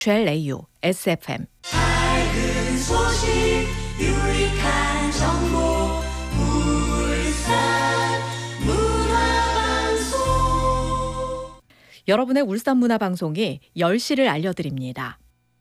젤레이오 SFM. 밝은 소식 유익한 정보 울산 문화방송. 여러분의 울산 문화방송이 10시를 알려드립니다.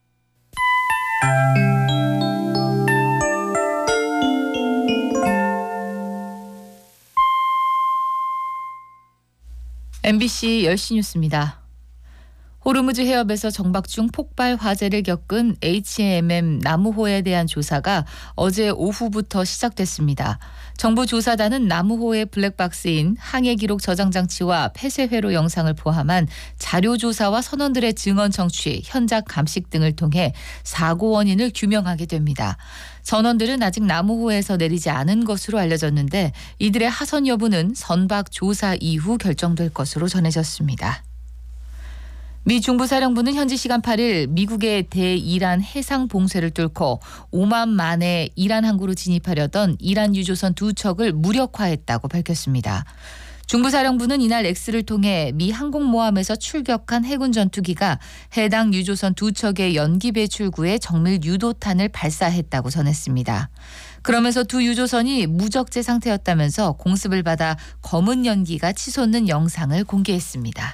MBC 10시 뉴스입니다. 호르무즈 해협에서 정박 중 폭발 화재를 겪은 HMM 나무호에 대한 조사가 어제 오후부터 시작됐습니다. 정부 조사단은 나무호의 블랙박스인 항해 기록 저장 장치와 폐쇄 회로 영상을 포함한 자료 조사와 선원들의 증언 청취, 현장 감식 등을 통해 사고 원인을 규명하게 됩니다. 선원들은 아직 나무호에서 내리지 않은 것으로 알려졌는데 이들의 하선 여부는 선박 조사 이후 결정될 것으로 전해졌습니다. 미 중부사령부는 현지 시간 8일 미국의 대이란 해상 봉쇄를 뚫고 오만 만에 이란 항구로 진입하려던 이란 유조선 2척을 무력화했다고 밝혔습니다. 중부사령부는 이날 X를 통해 미 항공모함에서 출격한 해군 전투기가 해당 유조선 2척의 연기 배출구에 정밀 유도탄을 발사했다고 전했습니다. 그러면서 두 유조선이 무적재 상태였다면서 공습을 받아 검은 연기가 치솟는 영상을 공개했습니다.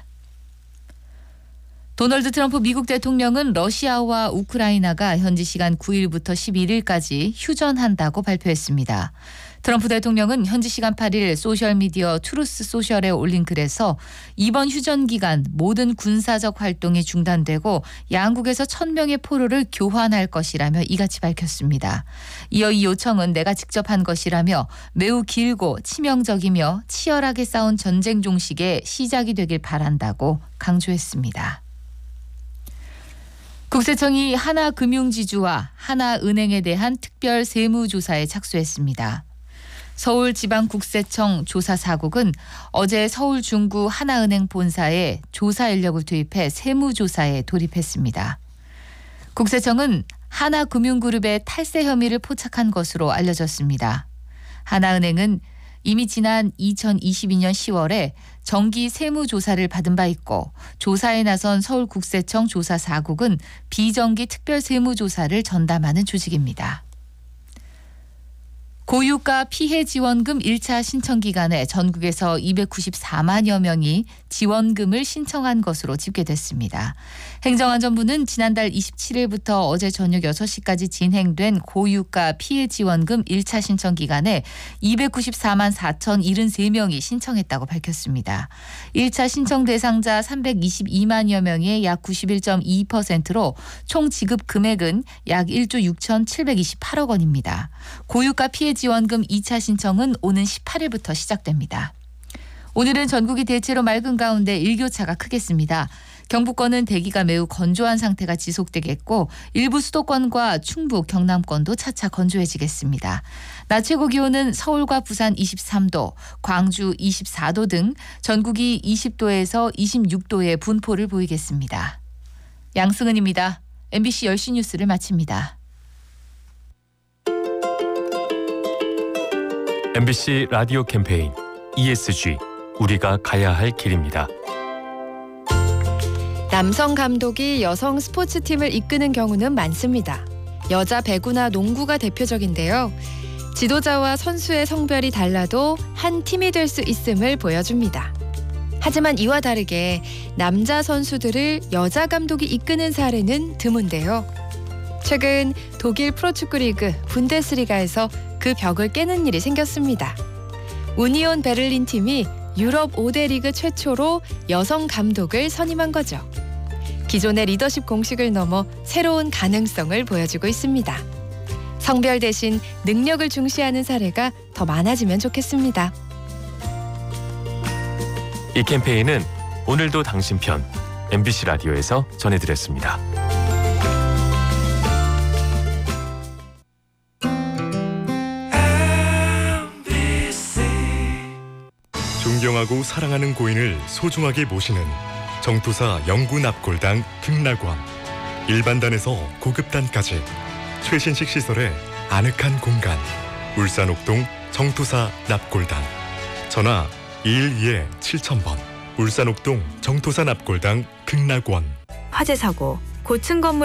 도널드 트럼프 미국 대통령은 러시아와 우크라이나가 현지 시간 9일부터 11일까지 휴전한다고 발표했습니다. 트럼프 대통령은 현지 시간 8일 소셜미디어 트루스 소셜에 올린 글에서 이번 휴전 기간 모든 군사적 활동이 중단되고 양국에서 1,000명의 포로를 교환할 것이라며 이같이 밝혔습니다. 이어 이 요청은 내가 직접 한 것이라며 매우 길고 치명적이며 치열하게 싸운 전쟁 종식의 시작이 되길 바란다고 강조했습니다. 국세청이 하나금융지주와 하나은행에 대한 특별 세무조사에 착수했습니다. 서울지방국세청 조사사국은 어제 서울 중구 하나은행 본사에 조사 인력을 투입해 세무조사에 돌입했습니다. 국세청은 하나금융그룹의 탈세 혐의를 포착한 것으로 알려졌습니다. 하나은행은 이미 지난 2022년 10월에 정기 세무조사를 받은 바 있고 조사에 나선 서울국세청 조사사국은 비정기 특별세무조사를 전담하는 조직입니다. 고유가 피해지원금 1차 신청 기간에 전국에서 294만여 명이 지원금을 신청한 것으로 집계됐습니다. 행정안전부는 지난달 27일부터 어제 저녁 6시까지 진행된 고유가 피해지원금 1차 신청 기간에 294만 4,073명이 신청했다고 밝혔습니다. 1차 신청 대상자 322만여 명의 약 91.2%로 총 지급 금액은 약 1조 6,728억 원입니다. 고유가 피해 지원금 2차 신청은 오는 18일부터 시작됩니다. 오늘은 전국이 대체로 맑은 가운데 일교차가 크겠습니다. 경북권은 대기가 매우 건조한 상태가 지속되겠고 일부 수도권과 충북, 경남권도 차차 건조해지겠습니다. 낮 최고 기온은 서울과 부산 23도, 광주 24도 등 전국이 20도에서 26도의 분포를 보이겠습니다. 양승은입니다. MBC 10시 뉴스를 마칩니다. MBC 라디오 캠페인 ESG 우리가 가야 할 길입니다. 남성 감독이 여성 스포츠팀을 이끄는 경우는 많습니다. 여자 배구나 농구가 대표적인데요. 지도자와 선수의 성별이 달라도 한 팀이 될 수 있음을 보여줍니다. 하지만 이와 다르게 남자 선수들을 여자 감독이 이끄는 사례는 드문데요. 최근 독일 프로축구 리그 분데스리가에서 그 벽을 깨는 일이 생겼습니다. 우니온 베를린 팀이 유럽 5대 리그 최초로 여성 감독을 선임한 거죠. 기존의 리더십 공식을 넘어 새로운 가능성을 보여주고 있습니다. 성별 대신 능력을 중시하는 사례가 더 많아지면 좋겠습니다. 이 캠페인은 오늘도 당신 편 MBC 라디오에서 전해드렸습니다. 존경하고 사랑하는 고인을 소중하게 모시는 정토사 영구납골당 극락원. 일반단에서 고급단까지 최신식 시설의 아늑한 공간. 울산 옥동 정토사 납골당. 전화 212-7000번. 울산 옥동 정토사 납골당 극락원. 화재 사고, 고층 건물